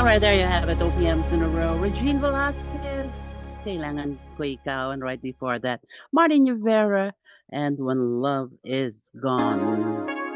All right, there you have it. OPMs in a row. Regine Velasquez, Kailangan Ko Ikaw. And right before that, Martin Rivera and When Love Is Gone.